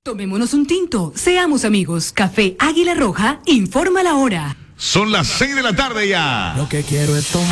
Tomémonos un tinto, seamos amigos. Café Águila Roja, informa la hora. Son las 6 de la tarde ya. Lo que quiero es tomar.